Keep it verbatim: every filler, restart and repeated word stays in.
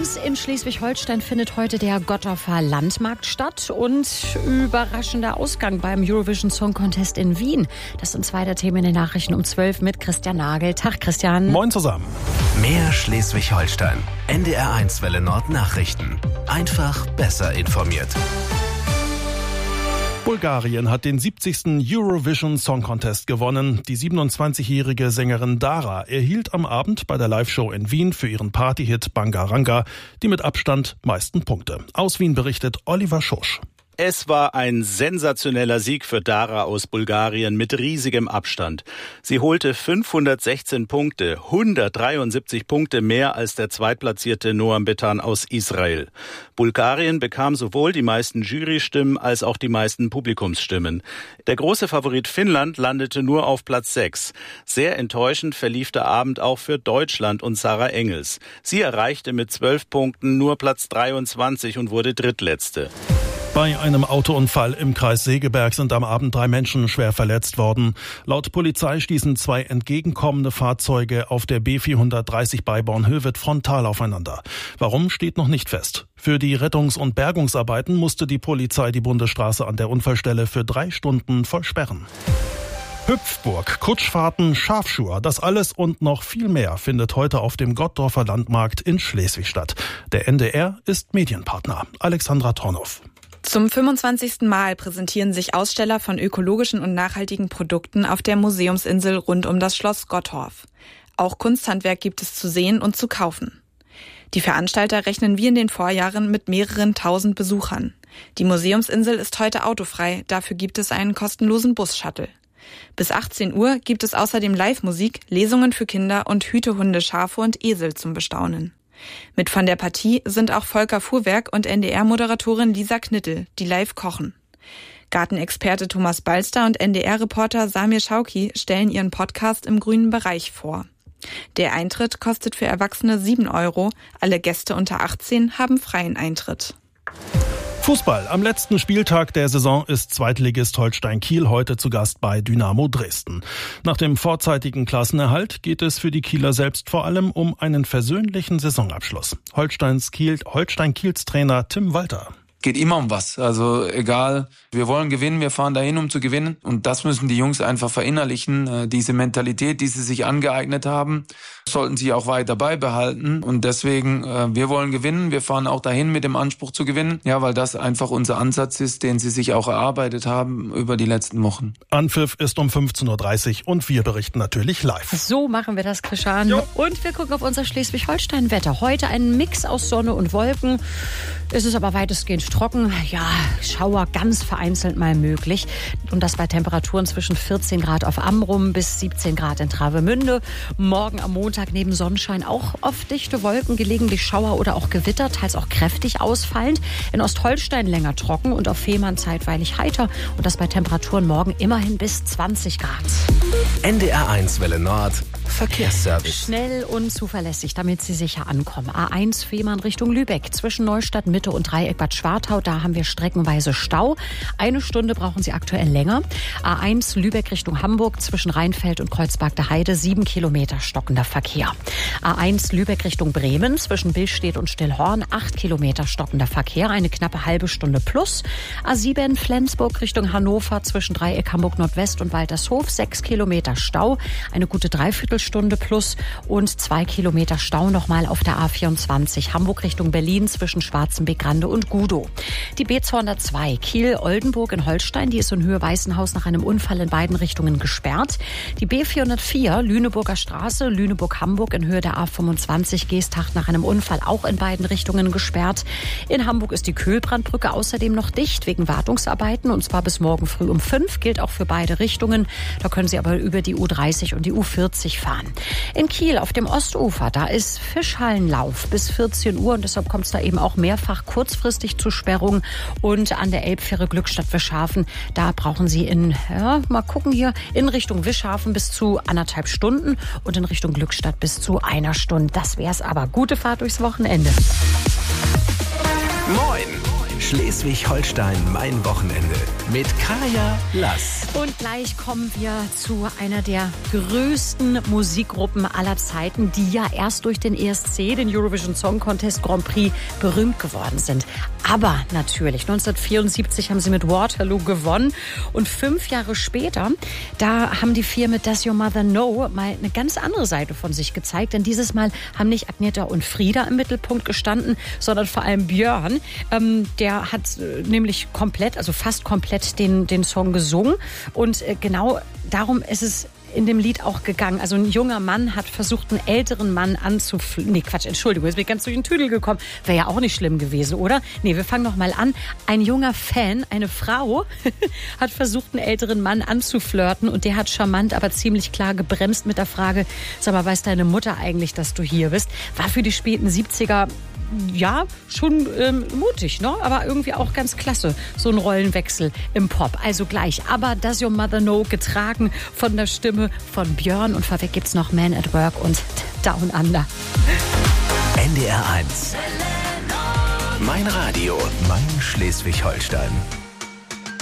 uns in Schleswig-Holstein findet heute der Gottorfer Landmarkt statt und überraschender Ausgang beim Eurovision Song Contest in Wien. Das sind zwei der Themen in den Nachrichten um zwölf mit Christian Nagel. Tag, Christian. Moin zusammen. Mehr Schleswig-Holstein. N D R eins Welle Nord Nachrichten. Einfach besser informiert. Bulgarien hat den siebzigsten Eurovision Song Contest gewonnen. Die siebenundzwanzigjährige Sängerin Dara erhielt am Abend bei der Live-Show in Wien für ihren Partyhit Bangaranga die mit Abstand meisten Punkte. Aus Wien berichtet Oliver Schosch. Es war ein sensationeller Sieg für Dara aus Bulgarien mit riesigem Abstand. Sie holte fünfhundertsechzehn Punkte, hundertdreiundsiebzig Punkte mehr als der zweitplatzierte Noam Betan aus Israel. Bulgarien bekam sowohl die meisten Jurystimmen als auch die meisten Publikumsstimmen. Der große Favorit Finnland landete nur auf Platz sechs. Sehr enttäuschend verlief der Abend auch für Deutschland und Sarah Engels. Sie erreichte mit zwölf Punkten nur Platz dreiundzwanzig und wurde Drittletzte. Bei einem Autounfall im Kreis Segeberg sind am Abend drei Menschen schwer verletzt worden. Laut Polizei stießen zwei entgegenkommende Fahrzeuge auf der B vierhundertdreißig bei Bornhöved frontal aufeinander. Warum, steht noch nicht fest. Für die Rettungs- und Bergungsarbeiten musste die Polizei die Bundesstraße an der Unfallstelle für drei Stunden vollsperren. Hüpfburg, Kutschfahrten, Schafschuhe, das alles und noch viel mehr findet heute auf dem Gottorfer Landmarkt in Schleswig statt. Der N D R ist Medienpartner. Alexandra Tornow. Zum fünfundzwanzigsten Mal präsentieren sich Aussteller von ökologischen und nachhaltigen Produkten auf der Museumsinsel rund um das Schloss Gottorf. Auch Kunsthandwerk gibt es zu sehen und zu kaufen. Die Veranstalter rechnen wie in den Vorjahren mit mehreren tausend Besuchern. Die Museumsinsel ist heute autofrei, dafür gibt es einen kostenlosen Bus-Shuttle. Bis achtzehn Uhr gibt es außerdem Live-Musik, Lesungen für Kinder und Hütehunde, Schafe und Esel zum Bestaunen. Mit von der Partie sind auch Volker Fuhrwerk und N D R-Moderatorin Lisa Knittel, die live kochen. Gartenexperte Thomas Balster und N D R-Reporter Samir Schauki stellen ihren Podcast im grünen Bereich vor. Der Eintritt kostet für Erwachsene sieben Euro, alle Gäste unter achtzehn haben freien Eintritt. Fußball. Am letzten Spieltag der Saison ist Zweitligist Holstein Kiel heute zu Gast bei Dynamo Dresden. Nach dem vorzeitigen Klassenerhalt geht es für die Kieler selbst vor allem um einen versöhnlichen Saisonabschluss. Holsteins Kiel, Holstein Kiels Trainer Tim Walter. Geht immer um was. Also egal, wir wollen gewinnen, wir fahren dahin, um zu gewinnen. Und das müssen die Jungs einfach verinnerlichen. Diese Mentalität, die sie sich angeeignet haben, sollten sie auch weiter beibehalten. Und deswegen, wir wollen gewinnen, wir fahren auch dahin mit dem Anspruch zu gewinnen. Ja, weil das einfach unser Ansatz ist, den sie sich auch erarbeitet haben über die letzten Wochen. Anpfiff ist um fünfzehn Uhr dreißig und wir berichten natürlich live. So machen wir das, Krishan. Jo. Und wir gucken auf unser Schleswig-Holstein-Wetter. Heute ein Mix aus Sonne und Wolken. Es ist aber weitestgehend trocken. Ja, Schauer ganz vereinzelt mal möglich. Und das bei Temperaturen zwischen vierzehn Grad auf Amrum bis siebzehn Grad in Travemünde. Morgen am Montag neben Sonnenschein auch oft dichte Wolken, gelegentlich Schauer oder auch Gewitter, teils auch kräftig ausfallend. In Ostholstein länger trocken und auf Fehmarn zeitweilig heiter. Und das bei Temperaturen morgen immerhin bis zwanzig Grad. N D R eins Welle Nord Verkehrsservice. Schnell und zuverlässig, damit Sie sicher ankommen. A eins Fehmarn Richtung Lübeck zwischen Neustadt Mitte und Dreieck Bad Schwartau. Da haben wir streckenweise Stau. Eine Stunde brauchen Sie aktuell länger. A eins Lübeck Richtung Hamburg zwischen Rheinfeld und Kreuzberg der Heide. Sieben Kilometer stockender Verkehr. A eins Lübeck Richtung Bremen zwischen Billstedt und Stillhorn. Acht Kilometer stockender Verkehr. Eine knappe halbe Stunde plus. A sieben Flensburg Richtung Hannover zwischen Dreieck Hamburg Nordwest und Waltershof. Sechs Kilometer Stau. Eine gute Dreiviertelstunde plus. Und zwei Kilometer Stau nochmal auf der A vierundzwanzig. Hamburg Richtung Berlin zwischen Schwarzenbeck, Grande und Gudow. Die B zweihundertzwei Kiel-Oldenburg in Holstein, die ist in Höhe Weißenhaus nach einem Unfall in beiden Richtungen gesperrt. Die B vierhundertvier Lüneburger Straße, Lüneburg-Hamburg in Höhe der A fünfundzwanzig Geesthacht nach einem Unfall auch in beiden Richtungen gesperrt. In Hamburg ist die Köhlbrandbrücke außerdem noch dicht wegen Wartungsarbeiten und zwar bis morgen früh um fünf, gilt auch für beide Richtungen. Da können Sie aber über die U dreißig und die U vierzig fahren. In Kiel auf dem Ostufer, da ist Fischhallenlauf bis vierzehn Uhr und deshalb kommt es da eben auch mehrfach kurzfristig zu Sperrungen. Und an der Elbfähre Glückstadt-Wischhafen, da brauchen Sie in, ja, mal gucken hier, in Richtung Wischhafen bis zu anderthalb Stunden und in Richtung Glückstadt bis zu einer Stunde. Das wär's aber. Gute Fahrt durchs Wochenende. Moin! Schleswig-Holstein, mein Wochenende. mit Kaya Lass. Und gleich kommen wir zu einer der größten Musikgruppen aller Zeiten, die ja erst durch den E S C, den Eurovision Song Contest Grand Prix, berühmt geworden sind. Aber natürlich, neunzehnhundertvierundsiebzig haben sie mit Waterloo gewonnen. Und fünf Jahre später, da haben die vier mit Does Your Mother Know mal eine ganz andere Seite von sich gezeigt. Denn dieses Mal haben nicht Agneta und Frida im Mittelpunkt gestanden, sondern vor allem Björn. Ähm, der hat äh, nämlich komplett, also fast komplett den, den Song gesungen. Und äh, genau darum ist es in dem Lied auch gegangen. Also ein junger Mann hat versucht, einen älteren Mann anzuflirten. Nee, Quatsch, Entschuldigung, jetzt bin ich ganz durch den Tüdel gekommen. Wäre ja auch nicht schlimm gewesen, oder? Nee, wir fangen noch mal an. Ein junger Fan, eine Frau, hat versucht, einen älteren Mann anzuflirten und der hat charmant, aber ziemlich klar gebremst mit der Frage, sag mal, weiß deine Mutter eigentlich, dass du hier bist? War für die späten siebziger ja, schon ähm, mutig, ne? Aber irgendwie auch ganz klasse, so ein Rollenwechsel im Pop. Also gleich, aber Does Your Mother Know, getragen von der Stimme von Björn. Und vorweg gibt's noch Man at Work und Down Under. N D R eins. Mein Radio, mein Schleswig-Holstein.